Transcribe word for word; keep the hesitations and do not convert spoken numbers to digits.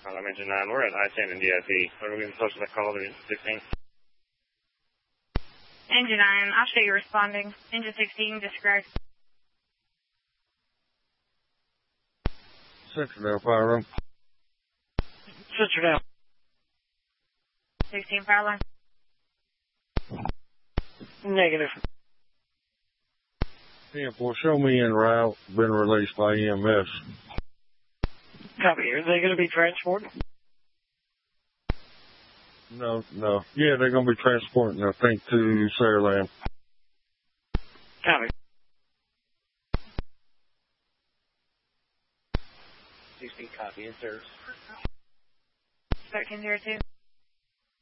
I'm Engine nine. We're at I ten and D I P. What are we going to post that call to sixteen? Engine nine, I'll show you responding. Engine sixteen, disregard. Central Fire Room. Central. sixteen, power line. Negative. ten four, show me en route. Been released by E M S. Copy. Are they going to be transported? No, no. Yeah, they're going to be transporting, I think, to Saraland. Copy. sixteen, copy. In service. thirteen zero two.